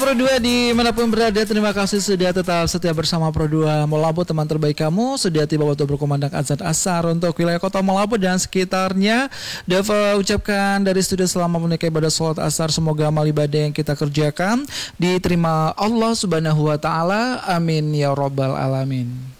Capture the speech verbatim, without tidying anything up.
Pro dua dimanapun berada, terima kasih sudah tetap setia bersama Pro dua Molabu, teman terbaik kamu. Sudah tiba waktu berkumandang azan asar untuk wilayah kota Molabu dan sekitarnya. Dava ucapkan dari studio selama menunaikan ibadah sholat asar, semoga amal ibadah yang kita kerjakan diterima Allah Subhanahu wa Ta'ala. Amin ya Rabbal Alamin.